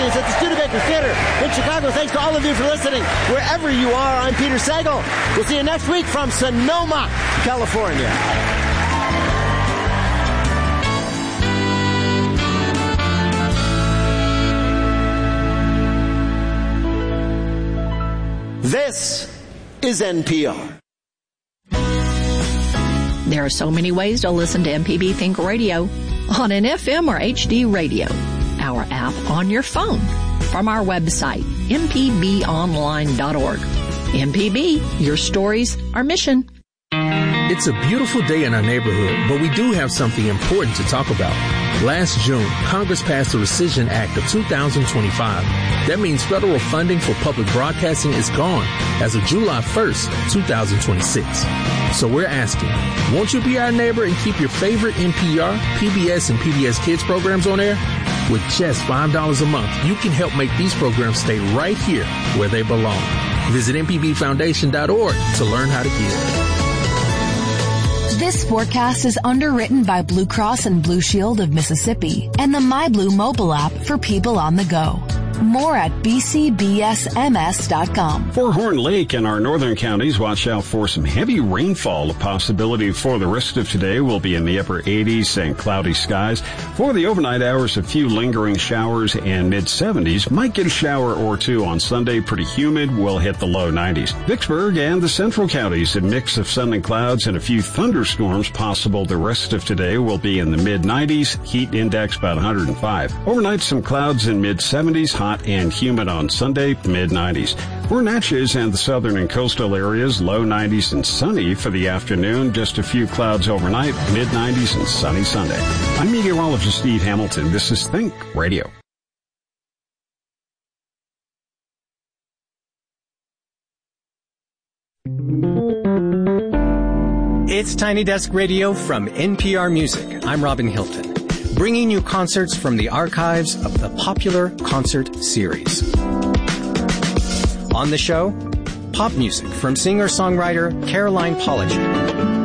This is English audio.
audience at the Studebaker Theater in Chicago. Thanks to all of you for listening. Wherever you are, I'm Peter Sagal. We'll see you next week from Sonoma, California. This is NPR. There are so many ways to listen to MPB Think Radio on an FM or HD radio, our app on your phone, from our website, mpbonline.org. MPB, your stories, our mission. It's a beautiful day in our neighborhood, but we do have something important to talk about. Last June, Congress passed the Rescission Act of 2025. That means federal funding for public broadcasting is gone as of July 1st, 2026. So we're asking, won't you be our neighbor and keep your favorite NPR, PBS, and PBS Kids programs on air? With just $5 a month, you can help make these programs stay right here where they belong. Visit mpbfoundation.org to learn how to give. This forecast is underwritten by Blue Cross and Blue Shield of Mississippi and the MyBlue mobile app for people on the go. More at bcbsms.com. For Horn Lake and our northern counties, watch out for some heavy rainfall. A possibility for the rest of today will be in the upper 80s and cloudy skies. For the overnight hours, a few lingering showers and mid-70s. Might get a shower or two on Sunday. Pretty humid. Will hit the low 90s. Vicksburg and the central counties, a mix of sun and clouds and a few thunderstorms possible. The rest of today will be in the mid-90s. Heat index about 105. Overnight, some clouds in mid-70s. Hot and humid on Sunday, mid-90s. For Natchez and the southern and coastal areas, low 90s and sunny for the afternoon. Just a few clouds overnight, mid-90s and sunny Sunday. I'm meteorologist Steve Hamilton. This is Think Radio. It's Tiny Desk Radio from NPR Music. I'm Robin Hilton, bringing you concerts from the archives of the popular concert series. On the show, pop music from singer-songwriter Caroline Polachek.